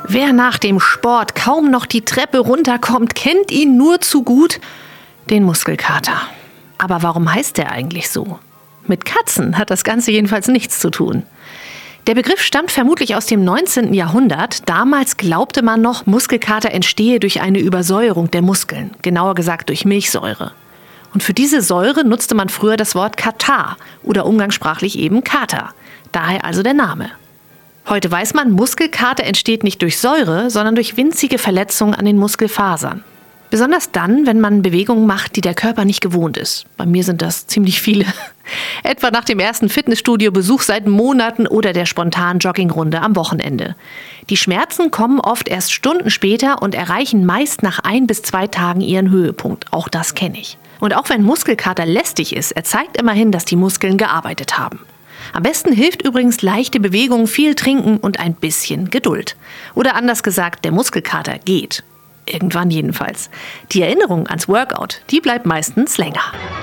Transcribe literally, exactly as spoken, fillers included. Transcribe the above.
Wer nach dem Sport kaum noch die Treppe runterkommt, kennt ihn nur zu gut, den Muskelkater. Aber warum heißt der eigentlich so? Mit Katzen hat das Ganze jedenfalls nichts zu tun. Der Begriff stammt vermutlich aus dem neunzehnten Jahrhundert. Damals glaubte man noch, Muskelkater entstehe durch eine Übersäuerung der Muskeln, genauer gesagt durch Milchsäure. Und für diese Säure nutzte man früher das Wort Katar oder umgangssprachlich eben Kater. Daher also der Name. Heute weiß man, Muskelkater entsteht nicht durch Säure, sondern durch winzige Verletzungen an den Muskelfasern. Besonders dann, wenn man Bewegungen macht, die der Körper nicht gewohnt ist. Bei mir sind das ziemlich viele. Etwa nach dem ersten Fitnessstudio-Besuch seit Monaten oder der spontanen Joggingrunde am Wochenende. Die Schmerzen kommen oft erst Stunden später und erreichen meist nach ein bis zwei Tagen ihren Höhepunkt. Auch das kenne ich. Und auch wenn Muskelkater lästig ist, er zeigt immerhin, dass die Muskeln gearbeitet haben. Am besten hilft übrigens leichte Bewegung, viel trinken und ein bisschen Geduld. Oder anders gesagt, der Muskelkater geht. Irgendwann jedenfalls. Die Erinnerung ans Workout, die bleibt meistens länger.